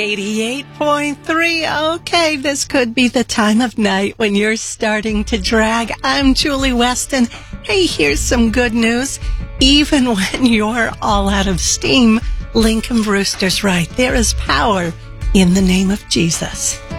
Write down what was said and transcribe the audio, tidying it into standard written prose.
88.3. Okay, this could be the time of night when you're starting to drag. I'm Julie Weston. Hey, here's some good news. Even when you're all out of steam, Lincoln Brewster's right. There is power in the name of Jesus.